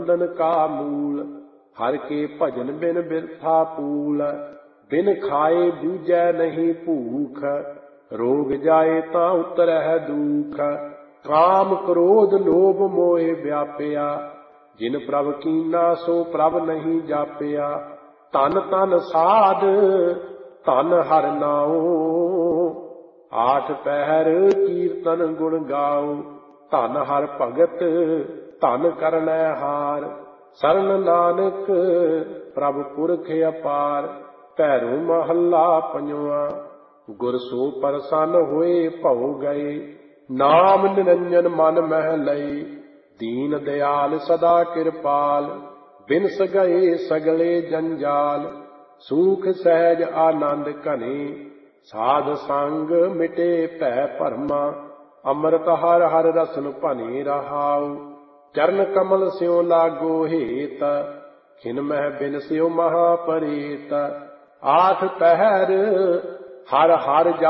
बंधन का मूल। हर के भजन बिन बिरथा पूल। बिन खाए बूझै नहीं भूख। रोग जाए ता उतरह दुख। काम क्रोध लोभ मोह व्यापिया। जिन प्रभ कीना सो प्रभ नहीं जापिया। तन तन साध धन हर नाओ। आठ पहर कीर्तन गुण गाओ। धन हर भगत धन करनै हार। सरन नानक प्रभ पुरख अपार। भैरो महला पंजवा। गुर सो प्रसन्न होए भौ गए। नाम निरंजन मन मह लई। दीन दयाल सदा कृपाल। बिनस गए सगले जंजाल। सूख सहज आनंद घने। साध संग मिटे भै भरमा। अमृत हर हर रसन भने रहाउ। चरण कमल स्यों लागो हेत। खिन मह बिन स्यों महापरेत। आठ पहर हर हर